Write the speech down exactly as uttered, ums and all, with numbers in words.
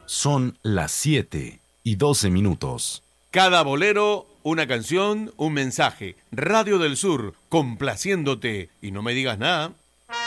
Son las siete y doce minutos. Cada bolero, una canción, un mensaje. Radio del Sur, complaciéndote. Y no me digas nada.